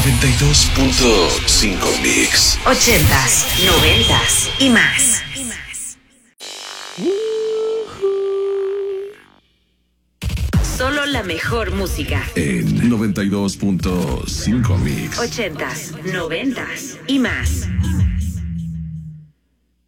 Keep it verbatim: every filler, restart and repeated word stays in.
noventa y dos punto cinco Mix. Ochentas, noventas y más. Solo la mejor música. En noventa y dos punto cinco Mix. Ochentas, noventas y más.